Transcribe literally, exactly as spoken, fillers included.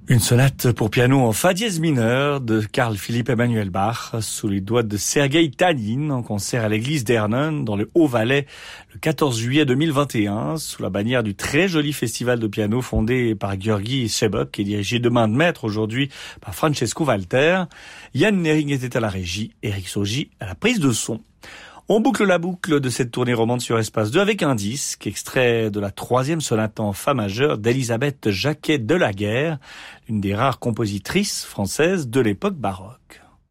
Une sonate pour piano en fa dièse mineur de Carl Philipp Emanuel Bach sous les doigts de Sergueï Tanin en concert à l'église d'Ernen dans le Haut-Valais le quatorze juillet deux mille vingt et un sous la bannière du très joli festival de piano fondé par György Sebök et dirigé de main de maître aujourd'hui par Francesco Walter. Yann Nering était à la régie, Eric Saugy à la prise de son. On boucle la boucle de cette tournée romande sur Espace deux avec un disque, extrait de la troisième sonate en fa majeur d'Elisabeth Jacquet de la Guerre, une des rares compositrices françaises de l'époque baroque.